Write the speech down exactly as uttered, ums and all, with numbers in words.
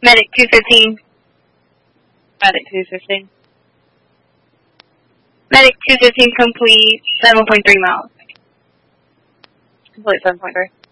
Medic two fifteen. Medic two fifteen. Medic two fifteen complete, seven point three miles. Complete seven point three.